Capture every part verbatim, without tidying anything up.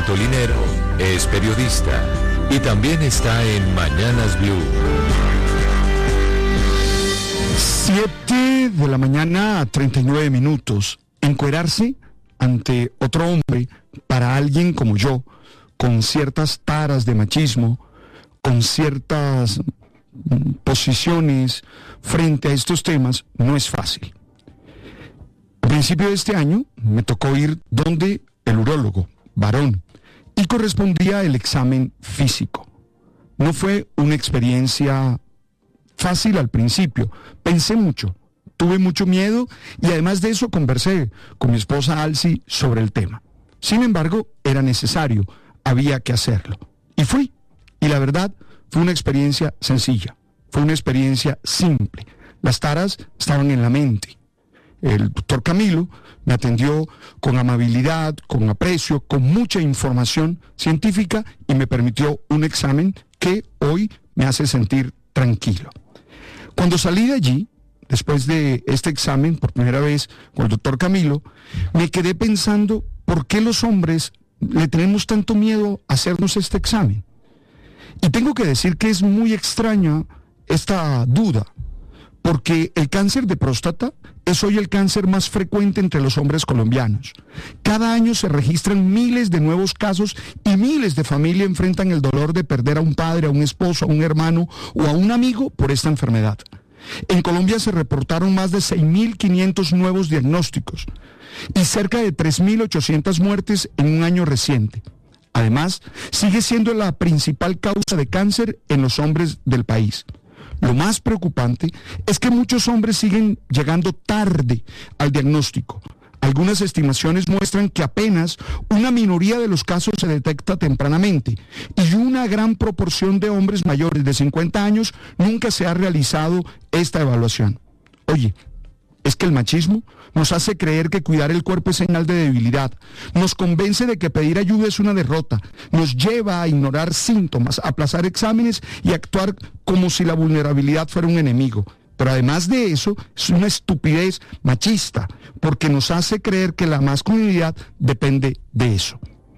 Alberto Linero es periodista y también está en Mañanas Blue. Siete de la mañana, treinta y nueve minutos. Encuerarse ante otro hombre, para alguien como yo, con ciertas taras de machismo, con ciertas posiciones frente a estos temas, no es fácil. A principio de este año me tocó ir donde el urólogo, varón, y correspondía el examen físico. No fue una experiencia fácil al principio, pensé mucho, tuve mucho miedo y además de eso conversé con mi esposa Alci sobre el tema. Sin embargo, era necesario, había que hacerlo. Y fui, y la verdad fue una experiencia sencilla, fue una experiencia simple. Las taras estaban en la mente. El doctor Camilo me atendió con amabilidad, con aprecio, con mucha información científica y me permitió un examen que hoy me hace sentir tranquilo. Cuando salí de allí, después de este examen, por primera vez con el doctor Camilo, me quedé pensando por qué los hombres le tenemos tanto miedo a hacernos este examen. Y tengo que decir que es muy extraña esta duda, porque el cáncer de próstata es hoy el cáncer más frecuente entre los hombres colombianos. Cada año se registran miles de nuevos casos y miles de familias enfrentan el dolor de perder a un padre, a un esposo, a un hermano o a un amigo por esta enfermedad. En Colombia se reportaron más de seis mil quinientos nuevos diagnósticos y cerca de tres mil ochocientas muertes en un año reciente. Además, sigue siendo la principal causa de cáncer en los hombres del país. Lo más preocupante es que muchos hombres siguen llegando tarde al diagnóstico. Algunas estimaciones muestran que apenas una minoría de los casos se detecta tempranamente y una gran proporción de hombres mayores de cincuenta años nunca se ha realizado esta evaluación. Oye, es que el machismo nos hace creer que cuidar el cuerpo es señal de debilidad, nos convence de que pedir ayuda es una derrota, nos lleva a ignorar síntomas, a aplazar exámenes y actuar como si la vulnerabilidad fuera un enemigo. Pero además de eso, es una estupidez machista, porque nos hace creer que la masculinidad depende de eso.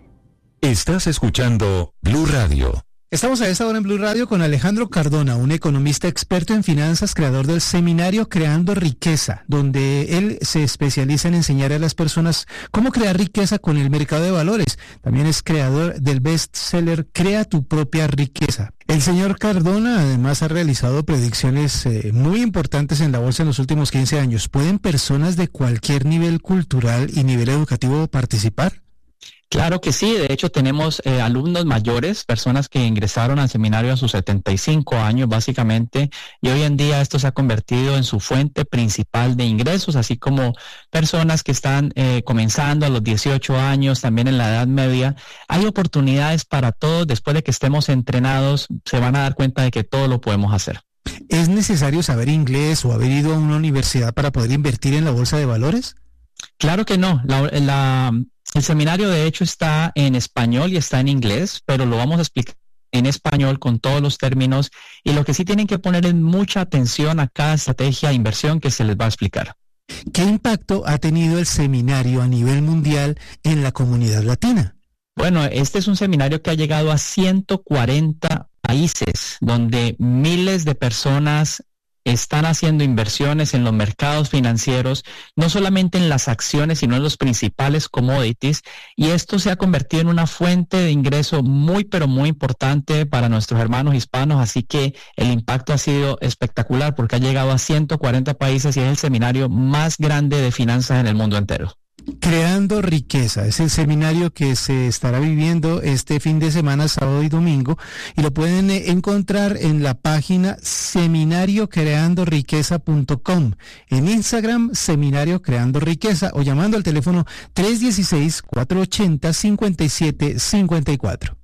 Estás escuchando Blue Radio. Estamos a esta hora en Blue Radio con Alejandro Cardona, un economista experto en finanzas, creador del seminario Creando Riqueza, donde él se especializa en enseñar a las personas cómo crear riqueza con el mercado de valores. También es creador del bestseller Crea tu propia riqueza. El señor Cardona además ha realizado predicciones eh, muy importantes en la bolsa en los últimos quince años. ¿Pueden personas de cualquier nivel cultural y nivel educativo participar? Claro que sí, de hecho tenemos eh, alumnos mayores, personas que ingresaron al seminario a sus setenta y cinco años básicamente, y hoy en día esto se ha convertido en su fuente principal de ingresos, así como personas que están eh, comenzando a los dieciocho años, también en la edad media. Hay oportunidades para todos, después de que estemos entrenados, se van a dar cuenta de que todo lo podemos hacer. ¿Es necesario saber inglés o haber ido a una universidad para poder invertir en la bolsa de valores? Claro que no, la, la, el seminario de hecho está en español y está en inglés, pero lo vamos a explicar en español con todos los términos y lo que sí tienen que poner es mucha atención a cada estrategia de inversión que se les va a explicar. ¿Qué impacto ha tenido el seminario a nivel mundial en la comunidad latina? Bueno, este es un seminario que ha llegado a ciento cuarenta países, donde miles de personas están haciendo inversiones en los mercados financieros, no solamente en las acciones, sino en los principales commodities, y esto se ha convertido en una fuente de ingreso muy, pero muy importante para nuestros hermanos hispanos, así que el impacto ha sido espectacular porque ha llegado a ciento cuarenta países y es el seminario más grande de finanzas en el mundo entero. Creando Riqueza es el seminario que se estará viviendo este fin de semana, sábado y domingo, y lo pueden encontrar en la página seminario creando riqueza punto com, en Instagram Seminario Creando Riqueza o llamando al teléfono tres uno seis, cuatro ocho cero, cinco siete cinco cuatro.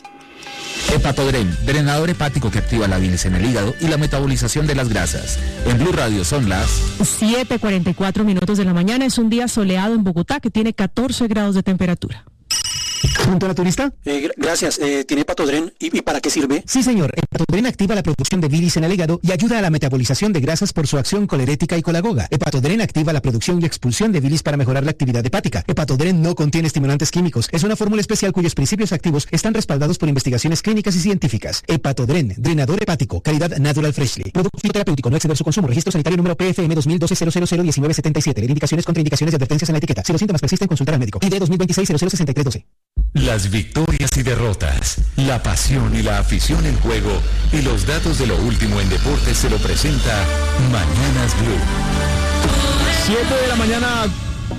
Hepatodren, drenador hepático que activa la bilis en el hígado y la metabolización de las grasas. En Blue Radio son las siete cuarenta y cuatro minutos de la mañana. Es un día soleado en Bogotá que tiene catorce grados de temperatura. ¿Punto naturista? Eh, gracias. Eh, ¿Tiene Hepatodren? ¿Y, ¿Y para qué sirve? Sí, señor. Hepatodren activa la producción de bilis en el hígado y ayuda a la metabolización de grasas por su acción colerética y colagoga. Hepatodren activa la producción y expulsión de bilis para mejorar la actividad hepática. Hepatodren no contiene estimulantes químicos. Es una fórmula especial cuyos principios activos están respaldados por investigaciones clínicas y científicas. Hepatodren, drenador hepático, calidad Natural Freshly. Producto fitoterapéutico, no exceder su consumo. Registro sanitario número P F M dos mil doce cero cero cero diecinueve setenta y siete. Indicaciones, contraindicaciones y advertencias en la etiqueta. Si los síntomas persisten, consultar al médico. I D dos mil veintiséis cero cero sesenta y tres doce. Las victorias y derrotas, la pasión y la afición en juego y los datos de lo último en deportes se lo presenta Mañanas Blue. siete de la mañana,